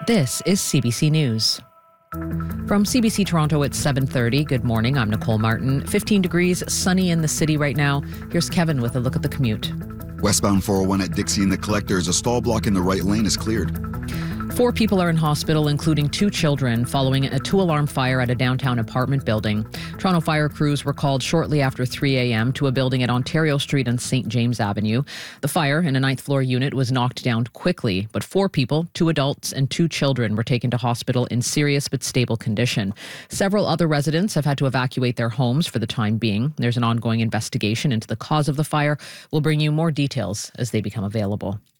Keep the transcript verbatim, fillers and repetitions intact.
This is C B C News. From C B C Toronto at seven thirty, good morning, I'm Nicole Martin. fifteen degrees, sunny in the city right now. Here's Kevin with a look at the commute. Westbound four oh one at Dixie and the Collectors, a stall block in the right lane is cleared. Four people are in hospital, including two children, following a two-alarm fire at a downtown apartment building. Toronto fire crews were called shortly after three a.m. to a building at Ontario Street and Saint James Avenue. The fire in a ninth-floor unit was knocked down quickly, but four people, two adults and two children, were taken to hospital in serious but stable condition. Several other residents have had to evacuate their homes for the time being. There's an ongoing investigation into the cause of the fire. We'll bring you more details as they become available.